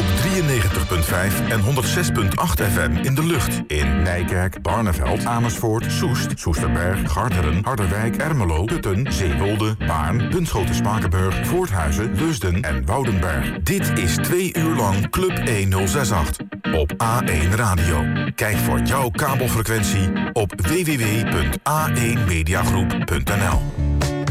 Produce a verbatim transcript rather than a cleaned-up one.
op drieënnegentig komma vijf en honderd zes komma acht F M in de lucht. In Nijkerk, Barneveld, Amersfoort, Soest, Soesterberg, Garderen, Harderwijk, Ermelo, Putten, Zeewolde, Baarn, Bunschoten, Spakenburg, Voorthuizen, Leusden en Woudenberg. Dit is twee uur lang Club honderdachtendertig op A één Radio. Kijk voor jouw kabelfrequentie op w w w punt a één mediagroep punt n l.